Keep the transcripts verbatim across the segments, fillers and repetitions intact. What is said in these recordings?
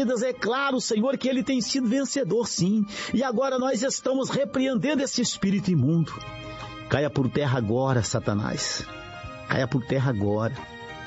vidas, é claro, Senhor, que ele tem sido vencedor, sim. E agora nós estamos repreendendo esse espírito imundo. Caia por terra agora, Satanás. Caia por terra agora.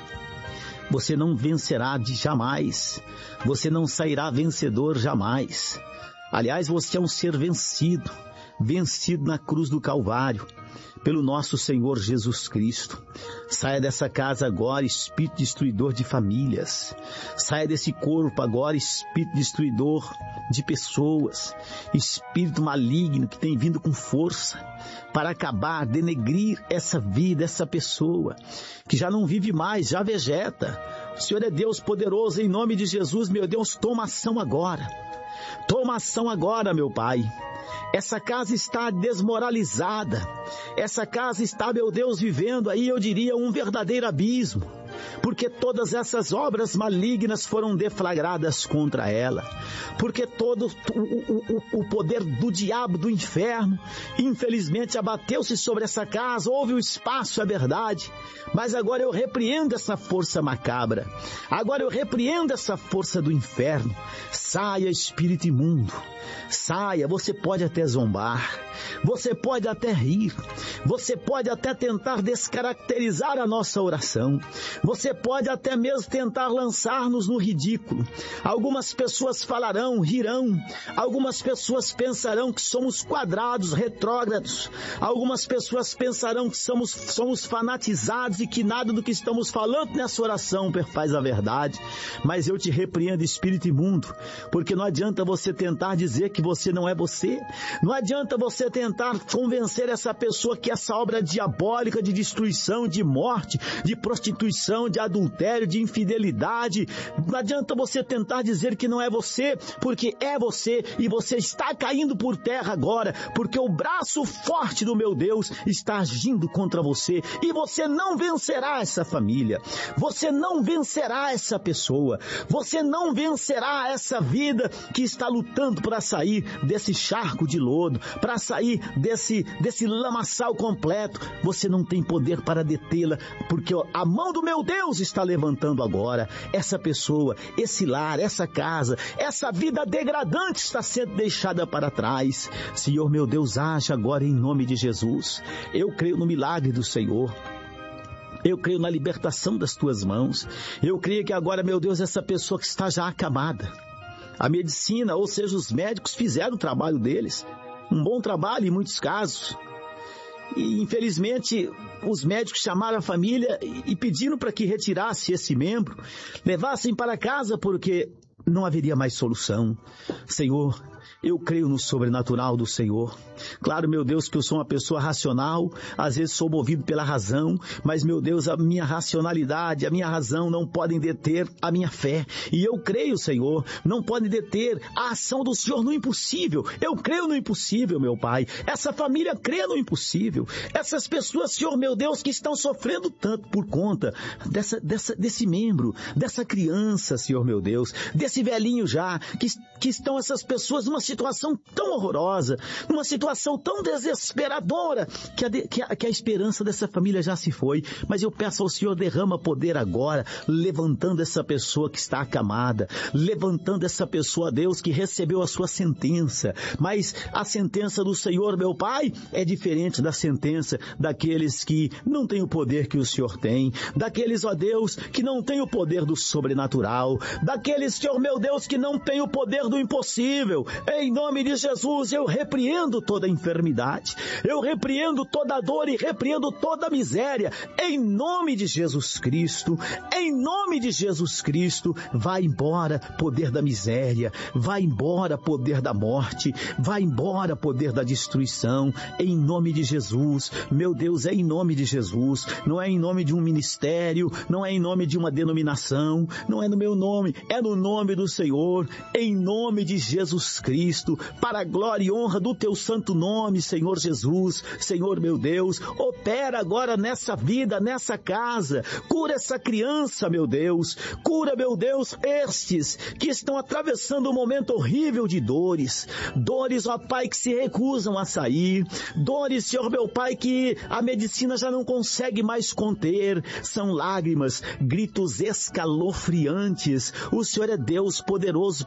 Você não vencerá de jamais. Você não sairá vencedor jamais. Aliás, você é um ser vencido. Vencido na cruz do Calvário. Pelo nosso Senhor Jesus Cristo. Saia dessa casa agora, espírito destruidor de famílias. Saia desse corpo agora, espírito destruidor de pessoas. Espírito maligno que tem vindo com força para acabar, denegrir essa vida, essa pessoa que já não vive mais, já vegeta. O Senhor é Deus poderoso, em nome de Jesus, meu Deus, toma ação agora. Toma ação agora, meu Pai. Essa casa está desmoralizada. Essa casa está, meu Deus, vivendo aí, eu diria, um verdadeiro abismo. Porque todas essas obras malignas foram deflagradas contra ela. Porque todo o, o, o poder do diabo, do inferno, infelizmente abateu-se sobre essa casa. Houve o espaço, é verdade. Mas agora eu repreendo essa força macabra. Agora eu repreendo essa força do inferno. Saia, espírito imundo. Saia, você pode até zombar. Você pode até rir. Você pode até tentar descaracterizar a nossa oração. Você pode até mesmo tentar lançar-nos no ridículo. Algumas pessoas falarão, rirão. Algumas pessoas pensarão que somos quadrados, retrógrados. Algumas pessoas pensarão que somos, somos fanatizados e que nada do que estamos falando nessa oração perfaz a verdade. Mas eu te repreendo, espírito imundo, porque não adianta você tentar dizer que você não é você. Não adianta você tentar convencer essa pessoa que essa obra diabólica de destruição, de morte, de prostituição, de adultério, de infidelidade, não adianta você tentar dizer que não é você, porque é você e você está caindo por terra agora, porque o braço forte do meu Deus está agindo contra você e você não vencerá essa família, você não vencerá essa pessoa, você não vencerá essa vida que está lutando para sair desse charco de lodo, para sair desse, desse lamaçal completo. Você não tem poder para detê-la, porque a mão do meu Deus está levantando agora. Essa pessoa, esse lar, essa casa, essa vida degradante está sendo deixada para trás. Senhor meu Deus, age agora em nome de Jesus. Eu creio no milagre do Senhor. Eu creio na libertação das tuas mãos. Eu creio que agora, meu Deus, essa pessoa que está já acamada, a medicina, ou seja, os médicos fizeram o trabalho deles. Um bom trabalho em muitos casos. E, infelizmente, os médicos chamaram a família e pediram para que retirasse esse membro, levassem para casa, porque não haveria mais solução. Senhor, eu creio no sobrenatural do Senhor. Claro, meu Deus, que eu sou uma pessoa racional, às vezes sou movido pela razão, mas, meu Deus, a minha racionalidade, a minha razão não podem deter a minha fé. E eu creio, Senhor, não podem deter a ação do Senhor no impossível. Eu creio no impossível, meu Pai. Essa família crê no impossível. Essas pessoas, Senhor, meu Deus, que estão sofrendo tanto por conta dessa, dessa, desse membro, dessa criança, Senhor, meu Deus, desse velhinho já, que, que estão essas pessoas numa situação tão horrorosa, numa situação tão desesperadora, que a, de, que, a, que a esperança dessa família já se foi. Mas eu peço ao Senhor, derrama poder agora, levantando essa pessoa que está acamada, levantando essa pessoa, Deus, que recebeu a sua sentença. Mas a sentença do Senhor, meu Pai, é diferente da sentença daqueles que não têm o poder que o Senhor tem, daqueles, ó Deus, que não têm o poder do sobrenatural, daqueles, Senhor, meu Deus, que não têm o poder do impossível. Em nome de Jesus, eu repreendo toda enfermidade, eu repreendo toda dor e repreendo toda miséria. Em nome de Jesus Cristo, em nome de Jesus Cristo, vai embora poder da miséria, vai embora poder da morte, vai embora poder da destruição. Em nome de Jesus, meu Deus, é em nome de Jesus, não é em nome de um ministério, não é em nome de uma denominação, não é no meu nome, é no nome do Senhor, em nome de Jesus Cristo, para a glória e honra do teu santo nome, Senhor Jesus. Senhor meu Deus, opera agora nessa vida, nessa casa, cura essa criança, meu Deus, cura, meu Deus, estes que estão atravessando um momento horrível de dores, dores, ó Pai, que se recusam a sair, dores, Senhor meu Pai, que a medicina já não consegue mais conter, são lágrimas, gritos escalofriantes. O Senhor é Deus poderoso